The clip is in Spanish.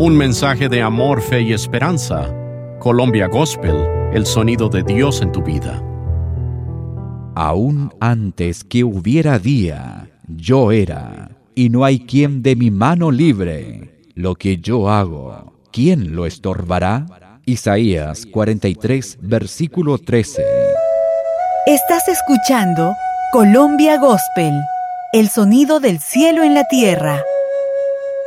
Un mensaje de amor, fe y esperanza. Colombia Gospel, el sonido de Dios en tu vida. Aún antes que hubiera día, yo era, y no hay quien de mi mano libre. Lo que yo hago, ¿quién lo estorbará? Isaías 43, versículo 13. Estás escuchando Colombia Gospel, el sonido del cielo en la tierra.